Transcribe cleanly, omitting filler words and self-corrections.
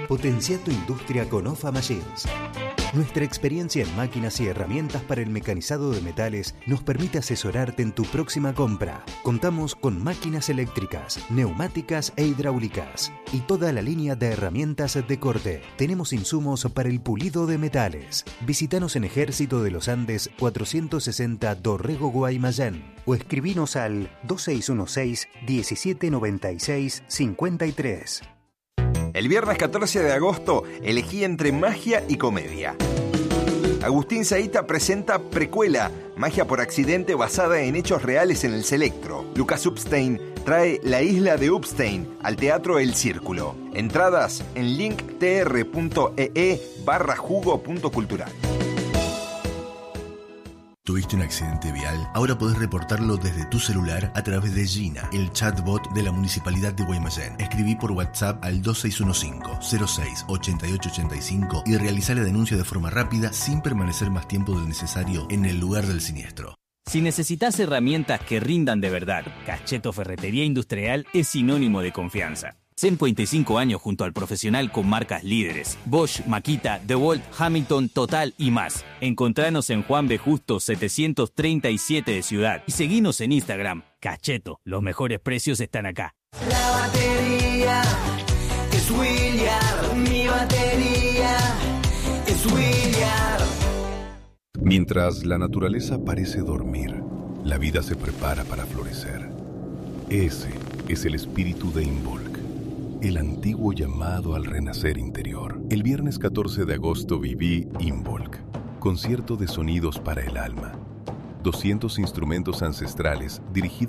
Potencia tu industria con OFA Machines. Nuestra experiencia en máquinas y herramientas para el mecanizado de metales nos permite asesorarte en tu próxima compra. Contamos con máquinas eléctricas, neumáticas e hidráulicas y toda la línea de herramientas de corte. Tenemos insumos para el pulido de metales. Visítanos en Ejército de los Andes 460 Dorrego, Guaymallén, o escribinos al 2616-1796-53. El viernes 14 de agosto elegí entre magia y comedia. Agustín Zaita presenta Precuela, magia por accidente basada en hechos reales en el Selectro. Lucas Upstein trae La isla de Upstein al Teatro El Círculo. Entradas en linktr.ee/jugo.cultural. ¿Tuviste un accidente vial? Ahora podés reportarlo desde tu celular a través de Gina, el chatbot de la Municipalidad de Guaymallén. Escribí por WhatsApp al 2615-06-8885 y realizá la denuncia de forma rápida sin permanecer más tiempo del necesario en el lugar del siniestro. Si necesitas herramientas que rindan de verdad, Cacheto Ferretería Industrial es sinónimo de confianza. 125 años junto al profesional con marcas líderes: Bosch, Makita, DeWalt, Hamilton, Total y más. Encontranos en Juan B. Justo 737 de Ciudad y seguinos en Instagram. Cacheto, los mejores precios están acá. La batería es Williard, mi batería es Williard. Mientras la naturaleza parece dormir, la vida se prepara para florecer. Ese es el espíritu de Involk, el antiguo llamado al renacer interior. El viernes 14 de agosto viví Involk, concierto de sonidos para el alma. 200 instrumentos ancestrales dirigidos